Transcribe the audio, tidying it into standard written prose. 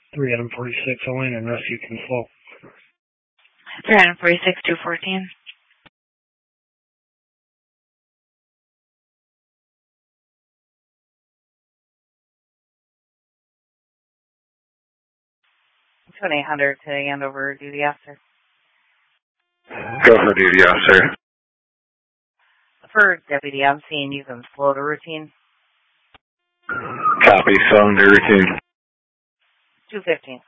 3 Adam 46, Elaine and rescue control. 346, 214. It's 1-800 to Andover duty officer. Go for duty officer. For deputy, I'm seeing you can slow the routine. Copy, phone to routine. 215.